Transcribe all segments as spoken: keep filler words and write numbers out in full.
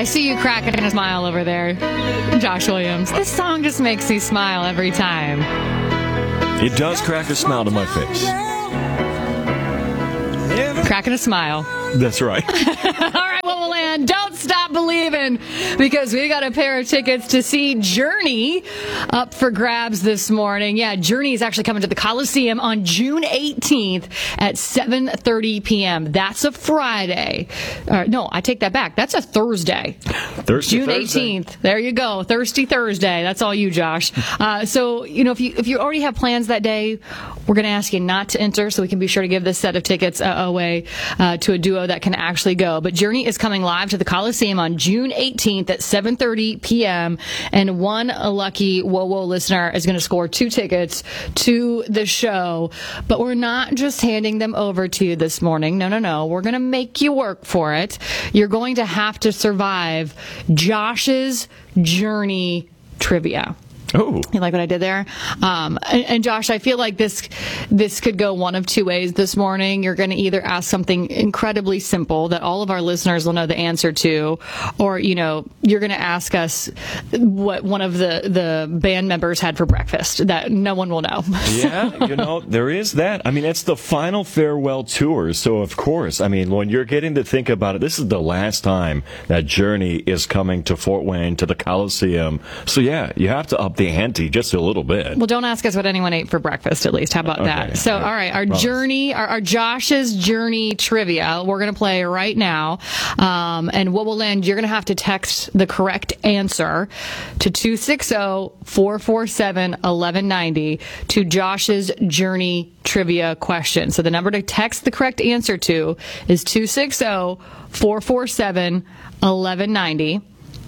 see you cracking a smile over there, Josh Williams. This song just makes me smile every time. It does crack a smile to my face. Cracking a smile. That's right. All right, well, Land, don't stop believing, because we got a pair of tickets to see Journey up for grabs this morning. Yeah, Journey is actually coming to the Coliseum on June eighteenth at seven thirty p.m. That's a Friday. Uh, no, I take that back. That's a Thursday. Thursday, June eighteenth. There you go. Thirsty Thursday. That's all you, Josh. Uh, so, you know, if you if you already have plans that day, we're going to ask you not to enter so we can be sure to give this set of tickets uh, away uh, to a duo that can actually go. But Journey is coming live to the Coliseum on June eighteenth at seven thirty p.m. And one lucky Whoa Whoa listener is going to score two tickets to the show. But we're not just handing them over to you this morning. No, no, no. We're going to make you work for it. You're going to have to survive Josh's Journey trivia. Oh, you like what I did there? Um, and, and Josh, I feel like this this could go one of two ways this morning. You're going to either ask something incredibly simple that all of our listeners will know the answer to, or, you know, you're going to ask us what one of the, the band members had for breakfast that no one will know. Yeah, you know, there is that. I mean, it's the final farewell tour. So, of course, I mean, when you're getting to think about it, this is the last time that Journey is coming to Fort Wayne, to the Coliseum. So, yeah, you have to up the ante just a little bit. Well, don't ask us what anyone ate for breakfast, at least. How about Okay. that? So, all right, our Promise. Journey, our, our Josh's Journey trivia, we're going to play right now. Um, and what will Land, you're going to have to text the correct answer to two six zero, four four seven, one one nine zero to Josh's Journey trivia question. So the number to text the correct answer to is two six zero, four four seven, one one nine zero.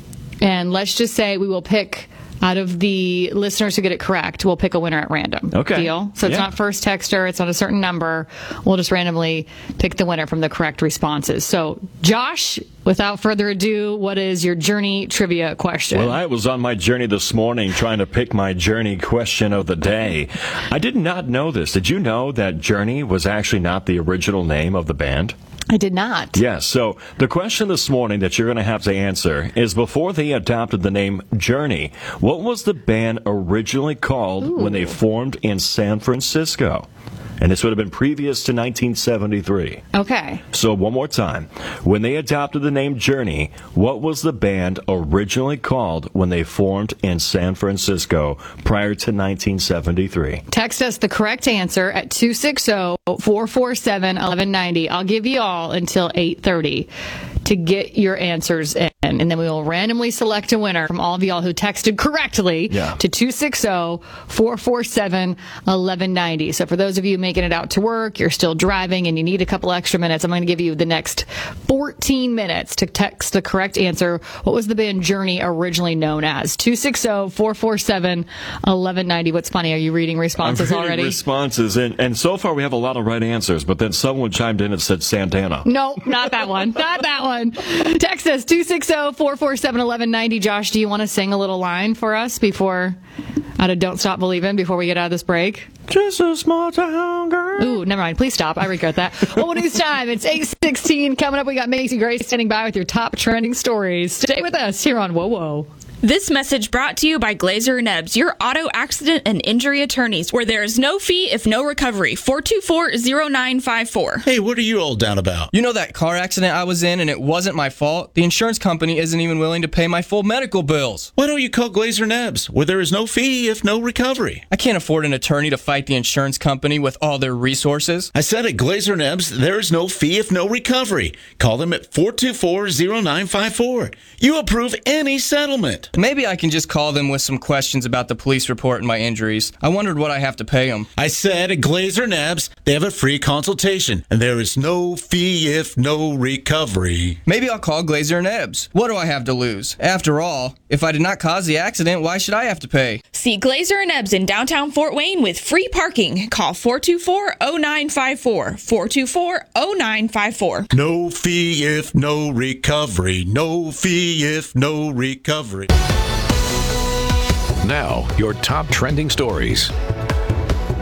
And let's just say we will pick, out of the listeners who get it correct, we'll pick a winner at random. Okay. Deal? So it's Yeah. not first texter. It's not a certain number. We'll just randomly pick the winner from the correct responses. So, Josh, without further ado, what is your Journey trivia question? Well, I was on my journey this morning trying to pick my Journey question of the day. I did not know this. Did you know that Journey was actually not the original name of the band? I did not. Yes, so the question this morning that you're going to have to answer is, before they adopted the name Journey, what was the band originally called Ooh. when they formed in San Francisco? And this would have been previous to nineteen seventy-three. Okay. So one more time. When they adopted the name Journey, what was the band originally called when they formed in San Francisco prior to nineteen seventy-three? Text us the correct answer at two six zero, four four seven, one one nine zero. I'll give you all until eight thirty to get your answers in, and then we will randomly select a winner from all of y'all who texted correctly Yeah. to two six zero, four four seven, one one nine zero. So for those of you making it out to work, you're still driving, and you need a couple extra minutes, I'm going to give you the next fourteen minutes to text the correct answer. What was the band Journey originally known as? two six zero, four four seven, one one nine zero. What's funny, are you reading responses I'm reading already? responses, and, and so far we have a lot of right answers, but then someone chimed in and said Santana. No, not that one. Not that one. Text us two six zero, four four seven, one one nine zero. Josh, do you want to sing a little line for us before, out of Don't Stop Believin', before we get out of this break? Just a small town girl. Ooh, never mind. Please stop. I regret that. Well, news time. It's eight sixteen. Coming up, we got Macy Grace standing by with your top trending stories. Stay with us here on Whoa Whoa. This message brought to you by Glazer and Ebbs, your auto accident and injury attorneys, where there is no fee if no recovery. four two four, zero nine five four. Hey, what are you all down about? You know that car accident I was in and it wasn't my fault? The insurance company isn't even willing to pay my full medical bills. Why don't you call Glazer and Ebbs, where there is no fee if no recovery? I can't afford an attorney to fight the insurance company with all their resources. I said at Glazer and Ebbs, there is no fee if no recovery. Call them at four two four, zero nine five four. You approve any settlement. Maybe I can just call them with some questions about the police report and my injuries. I wondered what I have to pay them. I said at Glazer and Ebbs, they have a free consultation, and there is no fee if no recovery. Maybe I'll call Glazer and Ebbs. What do I have to lose? After all, if I did not cause the accident, why should I have to pay? See Glazer and Ebbs in downtown Fort Wayne with free parking. Call four two four, zero nine five four. four two four, zero nine five four. No fee if no recovery. No fee if no recovery. Now, your top trending stories.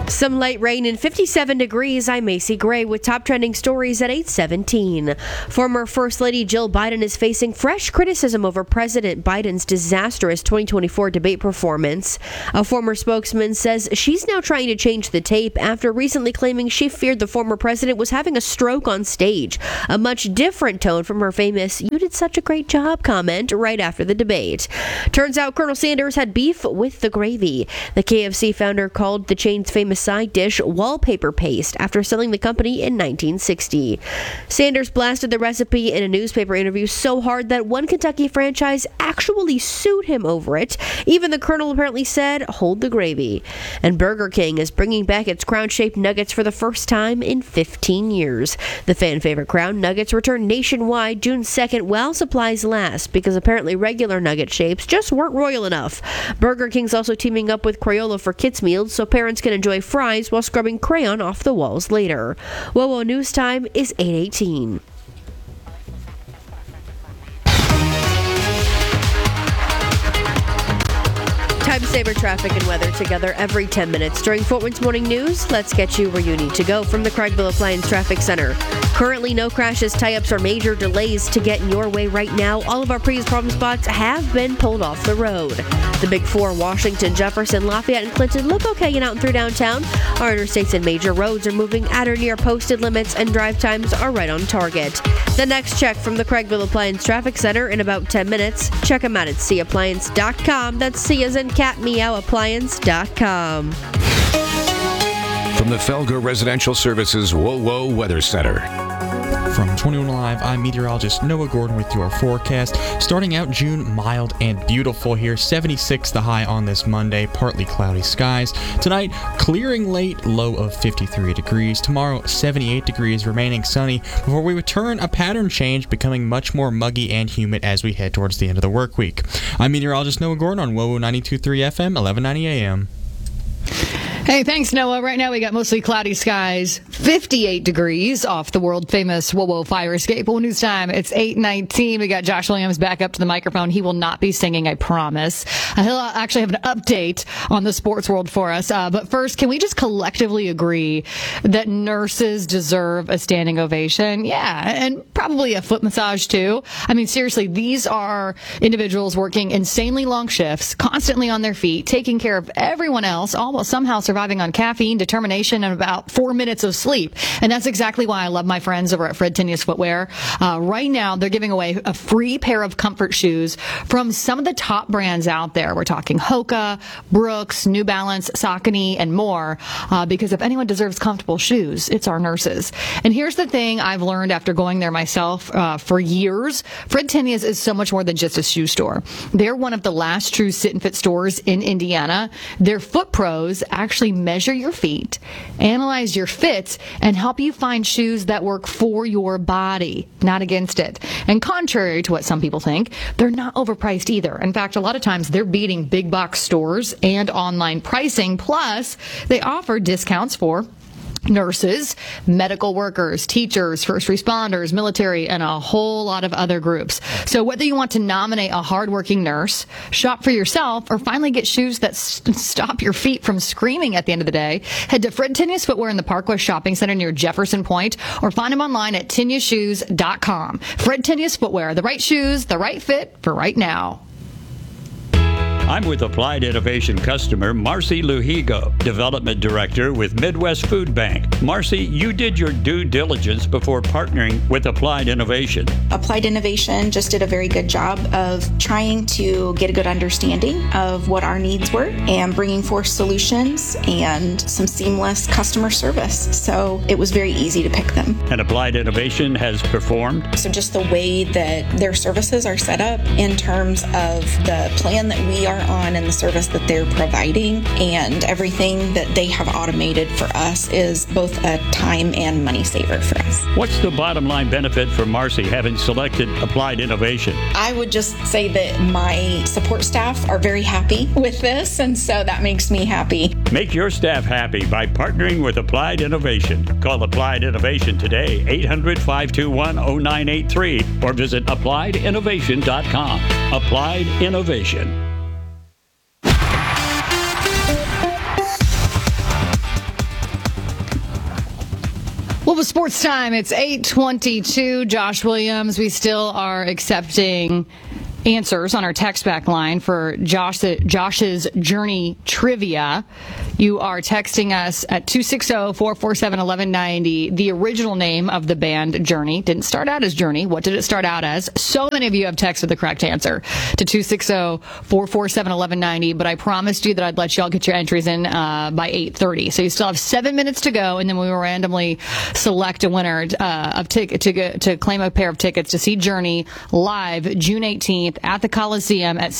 Some light rain and fifty-seven degrees. I'm Macy Gray with top trending stories at eight seventeen. Former First Lady Jill Biden is facing fresh criticism over President Biden's disastrous twenty twenty-four debate performance. A former spokesman says she's now trying to change the tape after recently claiming she feared the former president was having a stroke on stage. A much different tone from her famous "you did such a great job" comment right after the debate. Turns out Colonel Sanders had beef with the gravy. The K F C founder called the chain's famous side dish wallpaper paste after selling the company in nineteen sixty. Sanders blasted the recipe in a newspaper interview so hard that one Kentucky franchise actually sued him over it. Even the Colonel apparently said, "Hold the gravy." And Burger King is bringing back its crown-shaped nuggets for the first time in fifteen years. The fan-favorite Crown Nuggets return nationwide June second while supplies last because apparently regular nugget shapes just weren't royal enough. Burger King's also teaming up with Crayola for kids' meals so parents can enjoy fries while scrubbing crayon off the walls later. WOWO News Time is eight eighteen. Time saver traffic and weather together every ten minutes during Fort Wayne's Morning News. Let's get you where you need to go from the Craigville Appliance Traffic Center. Currently, no crashes, tie-ups, or major delays to get in your way right now. All of our previous problem spots have been pulled off the road. The Big Four, Washington, Jefferson, Lafayette, and Clinton look okay and out and through downtown. Our interstates and major roads are moving at or near posted limits, and drive times are right on target. The next check from the Craigville Appliance Traffic Center in about ten minutes. Check them out at c appliance dot com. That's C as in cat, meow, appliance dot com. From the Felger Residential Services WOWO Weather Center. From twenty-one Live, I'm meteorologist Noah Gordon with your forecast. Starting out June, mild and beautiful here. seventy-six the high on this Monday, partly cloudy skies. Tonight, clearing late, low of fifty-three degrees. Tomorrow, seventy-eight degrees, remaining sunny, before we return a pattern change, becoming much more muggy and humid as we head towards the end of the work week. I'm meteorologist Noah Gordon on WOWO ninety-two point three F M, eleven ninety A M. Hey, thanks, Noah. Right now we got mostly cloudy skies, fifty-eight degrees off the world-famous WOWO Fire Escape. WOWO News Time, it's eight nineteen. We got Josh Williams back up to the microphone. He will not be singing, I promise. Uh, he'll actually have an update on the sports world for us. Uh, but first, can we just collectively agree that nurses deserve a standing ovation? Yeah, and probably a foot massage, too. I mean, seriously, these are individuals working insanely long shifts, constantly on their feet, taking care of everyone else, almost somehow surviving on caffeine, determination, and about four minutes of sleep. And that's exactly why I love my friends over at Fred Tenius Footwear. Uh, right now, they're giving away a free pair of comfort shoes from some of the top brands out there. We're talking Hoka, Brooks, New Balance, Saucony, and more. Uh, because if anyone deserves comfortable shoes, it's our nurses. And here's the thing I've learned after going there myself uh, for years. Fred Tenius is so much more than just a shoe store. They're one of the last true sit and fit stores in Indiana. Their foot pros actually measure your feet, analyze your fits, and help you find shoes that work for your body, not against it. And contrary to what some people think, they're not overpriced either. In fact, a lot of times they're beating big box stores and online pricing. Plus, they offer discounts for nurses, medical workers, teachers, first responders, military, and a whole lot of other groups. So whether you want to nominate a hardworking nurse, shop for yourself, or finally get shoes that st- stop your feet from screaming at the end of the day, head to Fred Tenius Footwear in the Parkwest Shopping Center near Jefferson Point, or find them online at tenius shoes dot com. Fred Tenius Footwear, the right shoes, the right fit for right now. I'm with Applied Innovation customer Marcy Luhigo, Development Director with Midwest Food Bank. Marcy, you did your due diligence before partnering with Applied Innovation. Applied Innovation just did a very good job of trying to get a good understanding of what our needs were and bringing forth solutions and some seamless customer service. So it was very easy to pick them. And Applied Innovation has performed? So just the way that their services are set up in terms of the plan that we are on and the service that they're providing and everything that they have automated for us is both a time and money saver for us. What's the bottom line benefit for Marcy having selected Applied Innovation? I would just say that my support staff are very happy with this, and so that makes me happy. Make your staff happy by partnering with Applied Innovation. Call Applied Innovation today, eight hundred, five two one, zero nine eight three, or visit applied innovation dot com. Applied Innovation. Sports time. It's eight twenty-two. Josh Williams. We still are accepting answers on our text back line for Josh, Josh's Journey trivia. You are texting us at two six zero, four four seven, one one nine zero. The original name of the band, Journey, didn't start out as Journey. What did it start out as? So many of you have texted the correct answer to two six zero, four four seven, one one nine zero, but I promised you that I'd let you all get your entries in uh, by eight thirty. So you still have seven minutes to go, and then we will randomly select a winner uh, of ticket to, go, to claim a pair of tickets to see Journey live June eighteenth at the Coliseum at